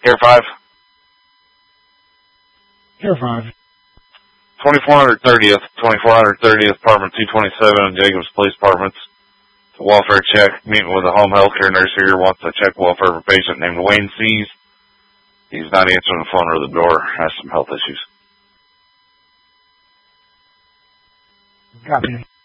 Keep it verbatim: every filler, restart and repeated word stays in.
Care five. Care five. twenty-four thirtieth, twenty-four thirtieth, apartment two twenty-seven, Jacobs Police Apartments. It's a welfare check. Meeting with a home health care nurse here. Wants to check welfare of a patient named Wayne Seas. He's not answering the phone or the door. Has some health issues. Copy.